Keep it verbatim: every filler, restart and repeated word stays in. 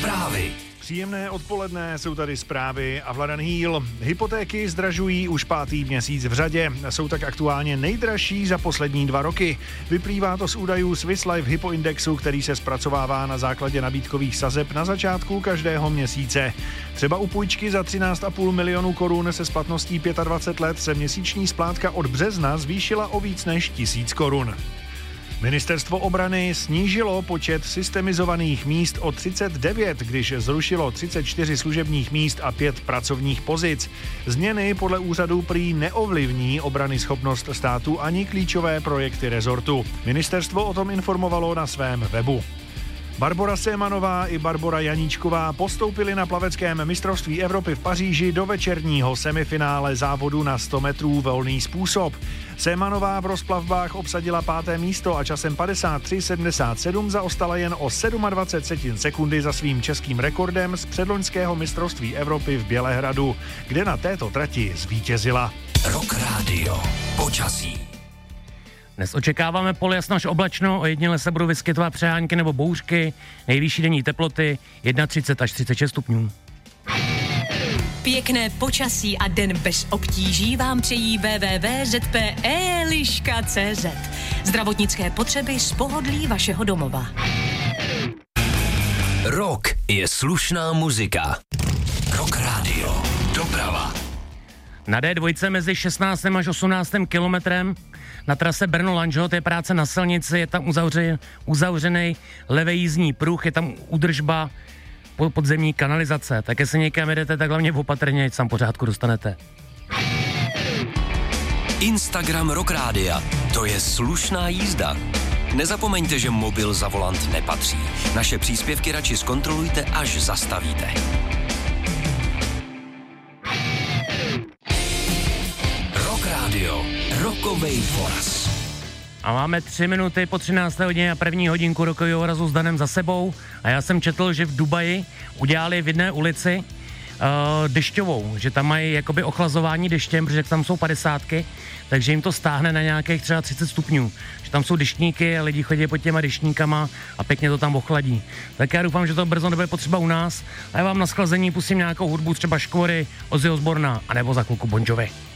Zprávy. Příjemné odpoledne, jsou tady zprávy a Vladan Hýl. Hypotéky zdražují už pátý měsíc v řadě. Jsou tak aktuálně nejdražší za poslední dva roky. Vyplývá to z údajů Swiss Life Hypo Indexu, který se zpracovává na základě nabídkových sazeb na začátku každého měsíce. Třeba u půjčky za třináct a půl milionu korun se splatností dvacet pět let se měsíční splátka od března zvýšila o víc než tisíc korun. Ministerstvo obrany snížilo počet systemizovaných míst o třicet devět, když zrušilo třicet čtyři služebních míst a pět pracovních pozic. Změny podle úřadu prý neovlivní obranyschopnost státu ani klíčové projekty rezortu. Ministerstvo o tom informovalo na svém webu. Barbora Sémanová i Barbora Janíčková postoupily na plaveckém mistrovství Evropy v Paříži do večerního semifinále závodu na sto metrů volný způsob. Sémanová v rozplavbách obsadila páté místo a časem padesát tři sedmdesát sedm zaostala jen o dvacet sedm setin sekundy za svým českým rekordem z předloňského mistrovství Evropy v Bělehradu, kde na této trati zvítězila. Rock Radio. Počasí. Dnes očekáváme poljasno až oblačno, ojediněle se budou vyskytovat přehánky nebo bouřky, nejvyšší denní teploty třicet jedna až třicet šest stupňů. Pěkné počasí a den bez obtíží vám přejí w w w tečka z p eliška tečka c z. Zdravotnické potřeby z pohodlí vašeho domova. Rock je slušná muzika. Rock Radio. Doprava. Na D dva mezi šestnáctým až osmnáctým kilometrem na trase Brno-Lanžhot je práce na silnici, je tam uzavře, uzavřený levý jízdní pruh, je tam údržba podzemní kanalizace. Tak jestli někam jedete, tak hlavně opatrně, ať se tam pořádku dostanete. Instagram Rock Rádia. To je slušná jízda. Nezapomeňte, že mobil za volant nepatří. Naše příspěvky radši zkontrolujte, až zastavíte. Rock Radio. Rokovej voraz. A máme tři minuty po třinácté hodině a první hodinku rokového vorazu s Danem za sebou. A já jsem četl, že v Dubaji udělali v jedné ulici uh, dešťovou, že tam mají jakoby ochlazování deštěm, protože tam jsou padesátky, takže jim to stáhne na nějakých třeba třicet stupňů. Že tam jsou deštníky a lidi chodí pod těma deštníkama a pěkně to tam ochladí. Tak já doufám, že to brzo nebude potřeba u nás a já vám na schlazení pustím nějakou hudbu, třeba Škvory, Ozzy Osborna, anebo za chvilku Bon Jovi.